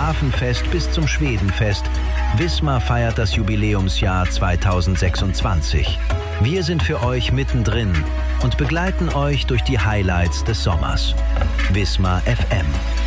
Hafenfest bis zum Schwedenfest, Wismar feiert das Jubiläumsjahr 2026. Wir sind für euch mittendrin und begleiten euch durch die Highlights des Sommers. Wismar FM.